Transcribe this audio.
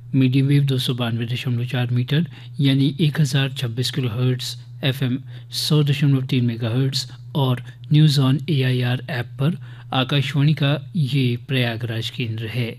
Medium wave 292.4 metre यानी 1026 kilo hertz, FM 100.3 megahertz और news on AIR app पर आकाशवाणी का ये प्रयागराज केंद्र है।